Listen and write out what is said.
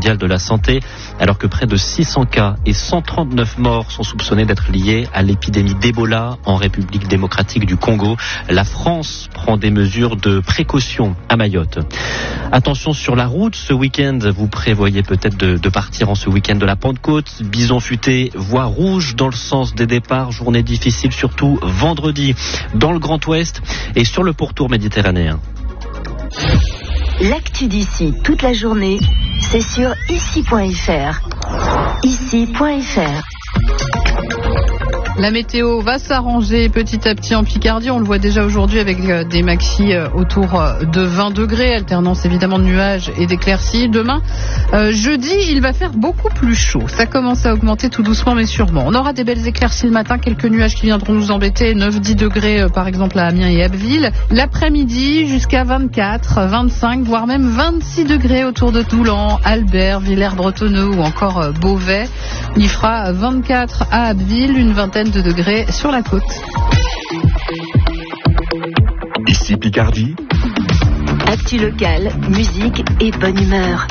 mondiale de la santé, alors que près de 600 cas et 139 morts sont soupçonnés d'être liés à l'épidémie d'Ebola en République démocratique du Congo. La France prend des mesures de précaution à Mayotte. Attention sur la route, ce week-end, vous prévoyez peut-être de partir en ce week-end de la Pentecôte. Bison futé, voie rouge dans le sens des départs, journée difficile surtout vendredi dans le Grand Ouest et sur le pourtour méditerranéen. L'actu d'ici toute la journée, c'est sur ici.fr. Ici.fr. La météo va s'arranger petit à petit en Picardie. On le voit déjà aujourd'hui avec des maxis autour de 20 degrés, alternance évidemment de nuages et d'éclaircies. Demain, jeudi, il va faire beaucoup plus chaud. Ça commence à augmenter tout doucement mais sûrement. On aura des belles éclaircies le matin, quelques nuages qui viendront nous embêter, 9-10 degrés par exemple à Amiens et Abbeville. L'après-midi jusqu'à 24, 25, voire même 26 degrés autour de Doulan, Albert, Villers-Bretonneux ou encore Beauvais. Il fera 24 à Abbeville, une vingtaine de degrés sur la côte. Ici Picardie. Actu locale, musique et bonne humeur.